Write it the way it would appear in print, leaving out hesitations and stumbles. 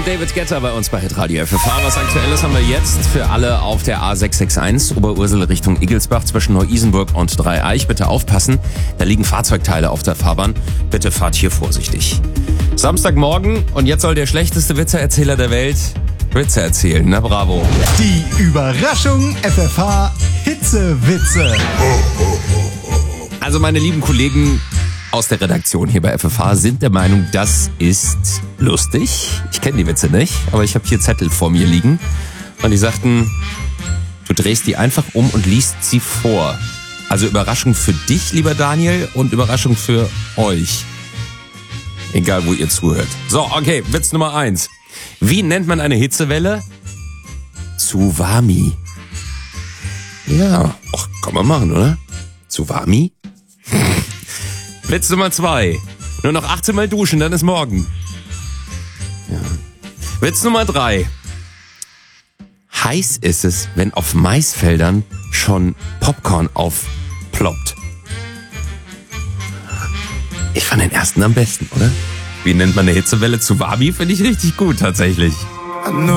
und David Guetta bei uns bei Hitradio FFH. Was Aktuelles haben wir jetzt für alle auf der A661 Oberursel Richtung Igelsbach zwischen Neu-Isenburg und Dreieich. Bitte aufpassen, da liegen Fahrzeugteile auf der Fahrbahn. Bitte fahrt hier vorsichtig. Samstagmorgen und jetzt soll der schlechteste Witzeerzähler der Welt Witze erzählen. Na bravo. Die Überraschung FFH Hitzewitze. Also meine lieben Kollegen aus der Redaktion hier bei FFH sind der Meinung, das ist lustig. Ich kenne die Witze nicht, aber ich habe hier Zettel vor mir liegen. Und die sagten, du drehst die einfach um und liest sie vor. Also Überraschung für dich, lieber Daniel, und Überraschung für euch. Egal, wo ihr zuhört. So, okay, Witz Nummer 1. Wie nennt man eine Hitzewelle? Tsunami. Ja, kann man machen, oder? Tsunami? Witz Nummer 2. Nur noch 18 Mal duschen, dann ist morgen. Ja. Witz Nummer 3. Heiß ist es, wenn auf Maisfeldern schon Popcorn aufploppt. Ich fand den ersten am besten, oder? Wie nennt man eine Hitzewelle? Tsunami finde ich richtig gut, tatsächlich.